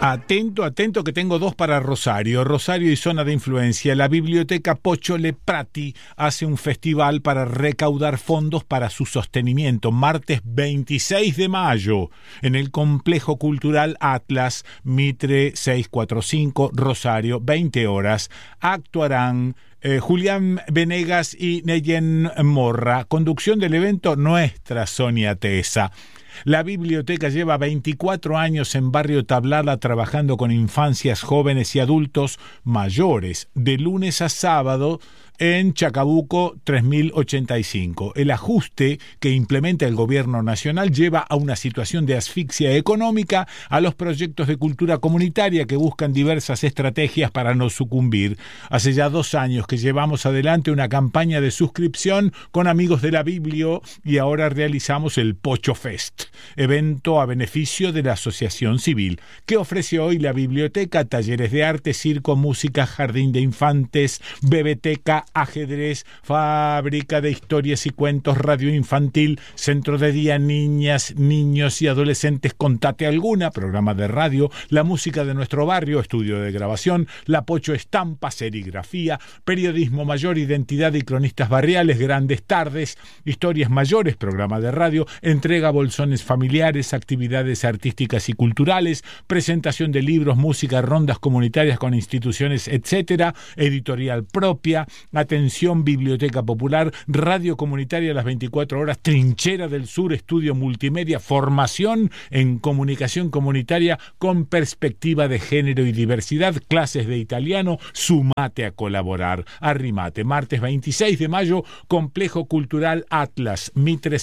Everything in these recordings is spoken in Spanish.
Atento, atento, que tengo dos para Rosario. Rosario y zona de influencia. La biblioteca Pocho Leprati hace un festival para recaudar fondos para su sostenimiento. Martes 26 de mayo, en el Complejo Cultural Atlas, Mitre 645, Rosario, 20 horas. Actuarán Julián Venegas y Neyen Morra. Conducción del evento, nuestra Sonia Tesa. La biblioteca lleva 24 años en Barrio Tablada trabajando con infancias, jóvenes y adultos mayores, de lunes a sábado, en Chacabuco 3085. El ajuste que implementa el gobierno nacional lleva a una situación de asfixia económica a los proyectos de cultura comunitaria que buscan diversas estrategias para no sucumbir. Hace ya 2 años que llevamos adelante una campaña de suscripción con amigos de la Biblio y ahora realizamos el Pocho Fest, evento a beneficio de la Asociación Civil, que ofrece hoy la biblioteca: talleres de arte, circo, música, jardín de infantes, bebeteca, ajedrez, fábrica de historias y cuentos, radio infantil, centro de día, niñas, niños y adolescentes, Contate Alguna, programa de radio, la música de nuestro barrio, estudio de grabación, la Pocho Estampa, serigrafía, periodismo mayor, identidad y cronistas barriales, grandes tardes, historias mayores, programa de radio, entrega bolsones familiares, actividades artísticas y culturales, presentación de libros, música, rondas comunitarias con instituciones, etcétera, editorial propia, atención, biblioteca popular, radio comunitaria a las 24 horas, Trinchera del Sur, estudio multimedia, formación en comunicación comunitaria con perspectiva de género y diversidad, clases de italiano, sumate a colaborar, arrimate. Martes 26 de mayo, Complejo Cultural Atlas, Mitre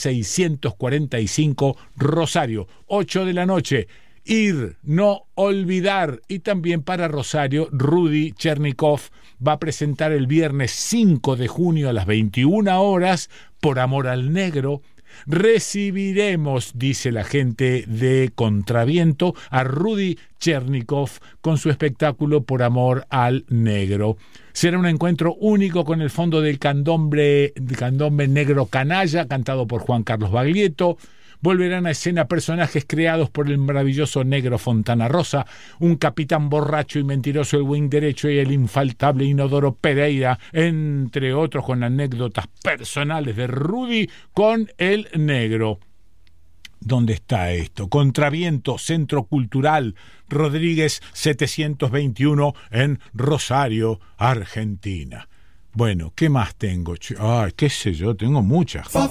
645, Rosario, 8 de la noche. Ir, no olvidar. Y también para Rosario, Rudy Chernikov va a presentar el viernes 5 de junio a las 21 horas, Por Amor al Negro. Recibiremos, dice la gente de Contraviento, a Rudy Chernikov con su espectáculo Por Amor al Negro. Será un encuentro único con el fondo del candombe negro canalla, cantado por Juan Carlos Baglietto. Volverán a escena personajes creados por el maravilloso negro Fontana Rosa, un capitán borracho y mentiroso, el wing derecho, y el infaltable Inodoro Pereira, entre otros, con anécdotas personales de Rudy con el negro. ¿Dónde está esto? Contraviento, Centro Cultural Rodríguez 721 en Rosario, Argentina. Bueno, ¿qué más tengo? Ay, qué sé yo, tengo muchas.